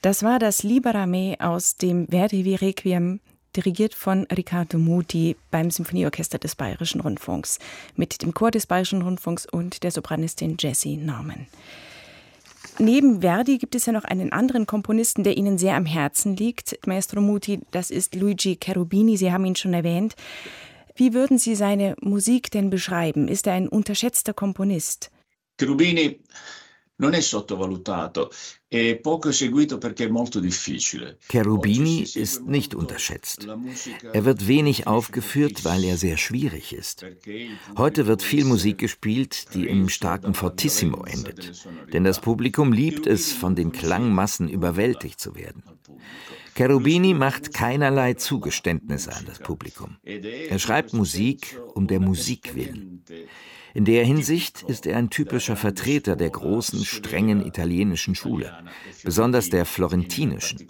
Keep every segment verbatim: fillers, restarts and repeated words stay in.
Das war das Libera Me aus dem Verdi Requiem, dirigiert von Riccardo Muti beim Symphonieorchester des Bayerischen Rundfunks, mit dem Chor des Bayerischen Rundfunks und der Sopranistin Jessie Norman. Neben Verdi gibt es ja noch einen anderen Komponisten, der Ihnen sehr am Herzen liegt, Maestro Muti, das ist Luigi Cherubini, Sie haben ihn schon erwähnt. Wie würden Sie seine Musik denn beschreiben? Ist er ein unterschätzter Komponist? Cherubini non è sottovalutato, è poco seguito perché è molto difficile. Cherubini ist nicht unterschätzt. Er wird wenig aufgeführt, weil er sehr schwierig ist. Heute wird viel Musik gespielt, die im starken Fortissimo endet. Denn das Publikum liebt es, von den Klangmassen überwältigt zu werden. Cherubini macht keinerlei Zugeständnisse an das Publikum. Er schreibt Musik um der Musik willen. In der Hinsicht ist er ein typischer Vertreter der großen, strengen italienischen Schule, besonders der florentinischen.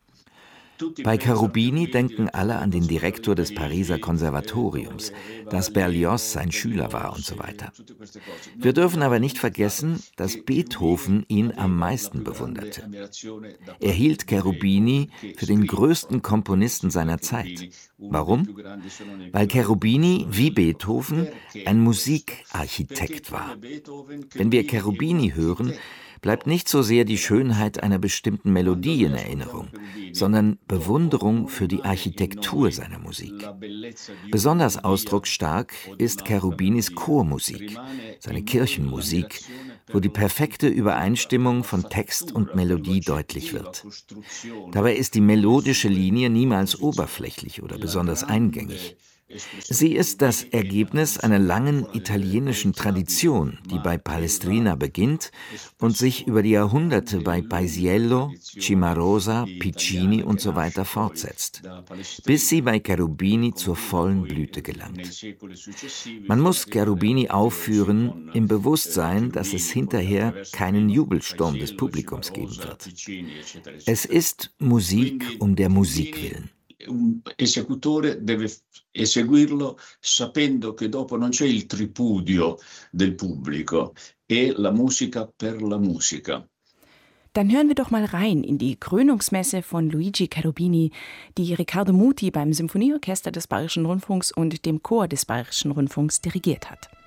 Bei Cherubini denken alle an den Direktor des Pariser Konservatoriums, dass Berlioz sein Schüler war und so weiter. Wir dürfen aber nicht vergessen, dass Beethoven ihn am meisten bewunderte. Er hielt Cherubini für den größten Komponisten seiner Zeit. Warum? Weil Cherubini, wie Beethoven, ein Musikarchitekt war. Wenn wir Cherubini hören, bleibt nicht so sehr die Schönheit einer bestimmten Melodie in Erinnerung, sondern Bewunderung für die Architektur seiner Musik. Besonders ausdrucksstark ist Cherubinis Chormusik, seine Kirchenmusik, wo die perfekte Übereinstimmung von Text und Melodie deutlich wird. Dabei ist die melodische Linie niemals oberflächlich oder besonders eingängig. Sie ist das Ergebnis einer langen italienischen Tradition, die bei Palestrina beginnt und sich über die Jahrhunderte bei Paisiello, Cimarosa, Piccini und so weiter fortsetzt, bis sie bei Cherubini zur vollen Blüte gelangt. Man muss Cherubini aufführen im Bewusstsein, dass es hinterher keinen Jubelsturm des Publikums geben wird. Es ist Musik um der Musik willen. Un esecutore deve eseguirlo sapendo che dopo non c'è il tripudio del pubblico, è la musica per la musica. Dann hören wir doch mal rein in die Krönungsmesse von Luigi Cherubini, die Riccardo Muti beim Symphonieorchester des Bayerischen Rundfunks und dem Chor des Bayerischen Rundfunks dirigiert hat.